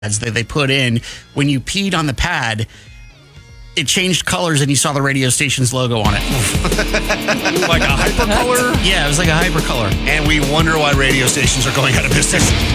that they put in. When you peed on the pad, it changed colors and you saw the radio station's logo on it. Like a hypercolor? Yeah, it was like a hypercolor. And we wonder why radio stations are going out of business.